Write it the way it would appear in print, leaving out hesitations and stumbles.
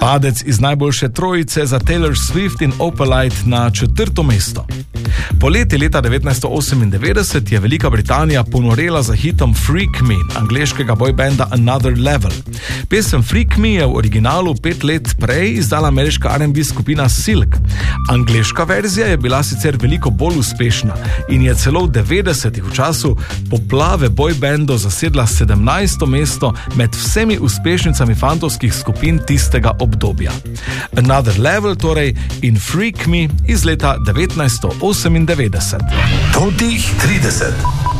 Padec iz najboljše trojice za Taylor Swift in Opalite na 4. mesto. Poleti leta 1998 je Velika Britanija ponorela za hitom Freak Me, angleškega boybanda Another Level. Pesem Freak Me je v originalu 5 let prej izdala ameriška R&B skupina Silk. Angleška verzija je bila sicer veliko bolj uspešna in je celo v 90-ih v času poplave boybandov zasedla 17. mesto med vsemi uspešnicami fantovskih skupin tistega obdobja. Another Level torej in Freak Me iz leta 1998. Totih 30.